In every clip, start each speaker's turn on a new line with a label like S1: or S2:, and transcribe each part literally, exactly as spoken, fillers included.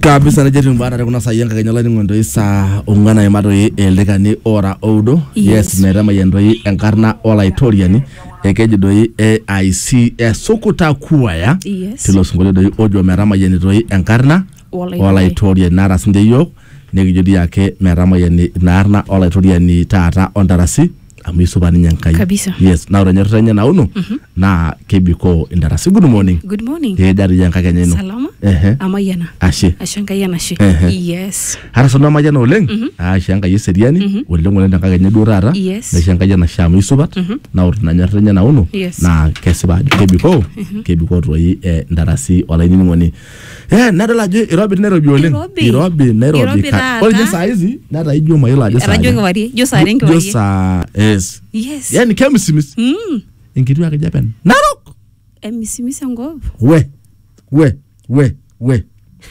S1: Kabisa na jetu mbana kuna sayenga kanyala ni ngondo isa ungana imato yi eldekani ora oudo. Yes, yes merama yendo yi enkarna ola itoriani. Ekeji doi A I C e sokuta kuwa ya.
S2: Yes.
S1: Tilo sungole doi ojo merama yendo doi enkarna ola itoriani nara sinde yo. Negi jodi yake merama yendo narna ola itoriani tata ondarasi. Amisuba ni nyankai.
S2: Kabisa.
S1: Yes, na urenyetu tanya na unu.
S2: Mm-hmm.
S1: Na kebiko indarasi. Good morning.
S2: Good morning.
S1: Ye jari yanka kanya ino.
S2: Salama.
S1: Ehe.
S2: Amayana.
S1: Ashe.
S2: Ashanka yana ashe.
S1: Yes. Hara sono amayana oleng.
S2: Mm-hmm.
S1: Ashanka yeseriani.
S2: Mm-hmm.
S1: Oleng oleng yanka kanya durara.
S2: Yes.
S1: Na shanka yana shamu isubat.
S2: Mm-hmm.
S1: Na urenyetu tanya na unu.
S2: Yes.
S1: Na kesiba kebiko. Mm-hmm. Kebiko tuwayi eh, ndarasi wala ini ngoni. Eh, nadola je Irobi Nairobi oleng.
S2: Irobi.
S1: Irobi Nairobi.
S2: Irobi
S1: ka. Ole je saizi nata ijo mayela je
S2: saizi. Rajo ngwari. Jo sa rengi wari.
S1: Jo sa yes.
S2: Yes.
S1: Yani kemisimis.
S2: Mm.
S1: Inkitu yake Japan. Narok.
S2: Emisimisa ngovu.
S1: We. We. We. We.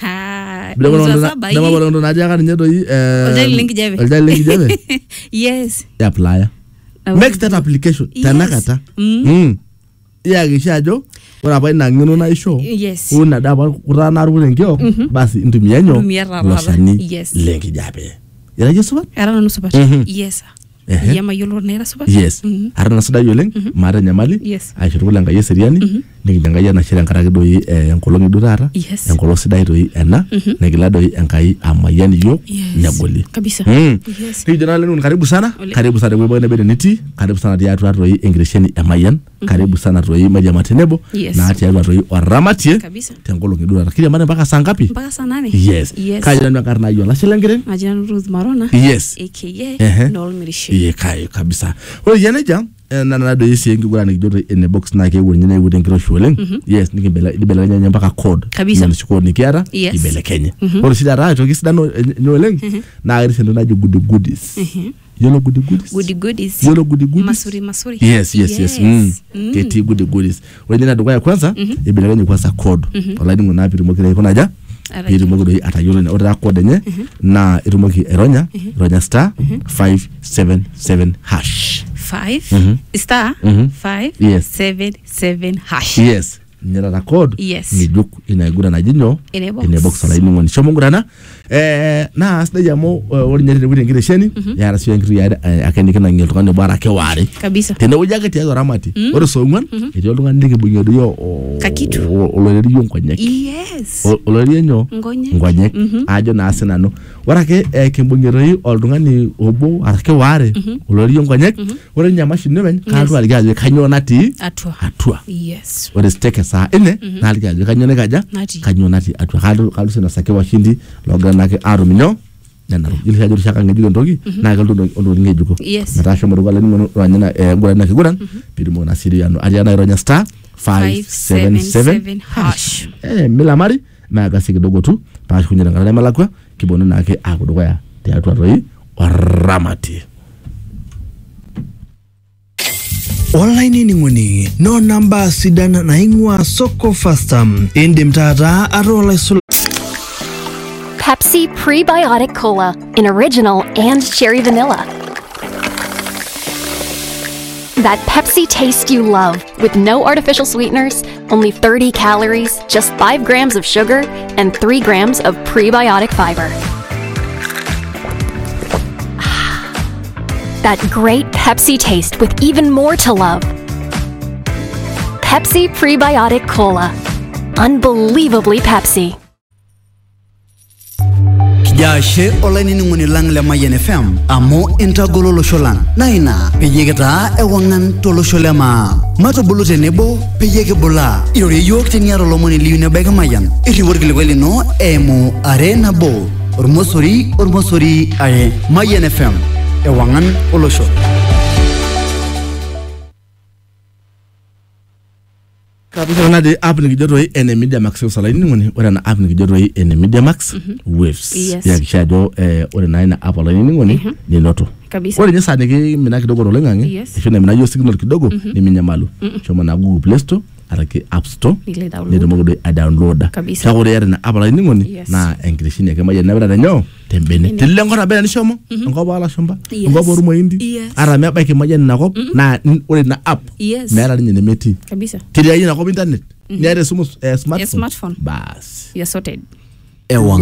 S2: Ha.
S1: Bila wana wana wana wana wana aja kan nyedo yi.
S2: Oldali link jabe.
S1: Oldali link jabe.
S2: Yes.
S1: Ya apply. Make that application. Tanakata. Mm. Ya gishajo. Wana pa ina ngino na isho.
S2: Yes.
S1: Una daba kurana arule ngio. Basi intumia nyo.
S2: Loshani. Yes.
S1: Link jabe. Yara jesubat?
S2: Yara nanu subat. Yes.
S1: Uh-huh.
S2: Yama yolo nera subat.
S1: Yes.
S2: Mm-hmm.
S1: Arana suda yoleng. Mm-hmm. Mara nyamali.
S2: Yes.
S1: Aishuru langa yeseriani.
S2: Mm-hmm.
S1: Nigi langa yana shira nkaraki doi eh, nkolongi durara.
S2: Yes.
S1: Nkolo sida doi ena. Mm-hmm. Nigi la doi enkai amayani yo.
S2: Yes.
S1: Nyagoli.
S2: Kabisa.
S1: Mm.
S2: Yes.
S1: Nigi jana lenu karibu sana.
S2: Ole.
S1: Karibu sana kwa bwana bede niti. Karibu sana dia atu doi engresheni amayan. Mm-hmm. Karibu sana doi maja matenebo.
S2: Yes.
S1: Na ati atu doi oramatie.
S2: Kabisa.
S1: Tenkolongi durara. Kile mane mpaka saa ngapi?
S2: Mpaka saa nane.
S1: Yes.
S2: Yes.
S1: Kaya jana karna yo la shilangire.
S2: Majina Ruth Marona.
S1: Yes.
S2: A K A
S1: Uh-huh.
S2: Noel Mirishe.
S1: Ye kai kabisa. Well yeneja na na do yesi ngi gura ngijoto in box na ke wonye na wuden kiro shweleng. Yes ngi bela ibela nyanya mpaka code.
S2: Kabisa.
S1: Ni code ni kiara
S2: Yes.
S1: ibele Kenya. Oro sida ra to kisida no nyoleng. Na ari sendo na good goodies. Yellow goody goodies.
S2: Goody goodies.
S1: Yellow goody goodies.
S2: Masuri masuri.
S1: Yes yes yes.
S2: Yes.
S1: Mm.
S2: Mm.
S1: Keti goody goodies. Wende na dogaya kwanza ibele nyanya kwanza code. Wala ni ngona piri mokire iko naja. Iri mogo doi atayolo na order code nye na irumoki eronya eronya star five seven seven hash
S2: five
S1: Mhm.
S2: star
S1: Mhm.
S2: five
S1: Yes.
S2: seven seven hash.
S1: Yes nyera na code
S2: Yes.
S1: ngijuk inaigura na jinyo
S2: Ine box.
S1: ine box la ini ngoni shomongura na eh na asda jamo wori nyere wuri ngire sheni ya rasu yangiru ya akeni kana ngel tukane bara ke wari
S2: Kabisa.
S1: tena ujaga tiago ramati oro songwan ejo lunga ndike bunyo yo
S2: Kakitu.
S1: olori yo nkonyek
S2: Yes.
S1: olori nyo
S2: Ngonyek.
S1: ngonyek ajo na asena no warake eh kimbungiroi oldungani obo arake ware olori yo ngonyek ore nyama shinu ben kantu aligaje kanyona ti
S2: Atwa.
S1: atwa
S2: Yes.
S1: ore steke saa ene na aligaje kanyona kaja
S2: Nati.
S1: kanyona ti atwa kalu kalu sena sake washindi logana ke aruminyo nana ili hajo shaka ngejugo ndogi na galdo ndo ngejugo
S2: Yes.
S1: natasha mo dogala ni wanyana eh gura na kiguran pirimo na siri yano ariana ironya star five seven seven hash eh mila mari na gasi kidogo tu pa kunyana ngala malakwa kibono nake akudogoya teatu atoi oramati
S3: Online ninguni no number sidana na ingwa soko fastam indim tata arola sul
S4: Pepsi Prebiotic Cola in original and cherry vanilla. That Pepsi taste you love with no artificial sweeteners, only thirty calories, just five grams of sugar, and three grams of prebiotic fiber. That great Pepsi taste with even more to love. Pepsi Prebiotic Cola. Unbelievably Pepsi.
S3: Jashe online ninguni lang le Mayen F M amo intagolo lo sholan naina pejegeta e wangan to lo sholema mato bulute nebo pejege bola iri yok tiniaro lo moni liune bega mayan iri worgile weli no emo arena bo ormosori ormosori aye Mayen F M e wangan olo shol
S1: kabisa na de app ni gijoto ene media max usala ni ngoni ora na app ni gijoto ene media max waves
S2: Yes.
S1: ya kishajo eh ora na ina app la ni ngoni ni noto
S2: Kabisa.
S1: ora nyesa ni ki mina kidogo rolengange
S2: Yes.
S1: ifina mina yo signal kidogo ni minyamalu choma na Google Play Store araki App Store
S2: Ile
S1: ni
S2: download.
S1: de mogo de a download
S2: Kabisa.
S1: chakore yare na app la ni ngoni
S2: Yes.
S1: na english ni kama yana bada nyo tembene tilengo na bela ni shomo ngoba ala shomba
S2: Yes.
S1: ngoba rumo indi
S2: Yes.
S1: ara me ba ke majani na kop na ore na app
S2: Yes.
S1: mera ni meti
S2: Kabisa.
S1: kiri yina kwa internet ni are sumu eh,
S2: A
S1: smartphone
S2: smartphone.
S1: bas
S2: You're sorted.
S3: e wangan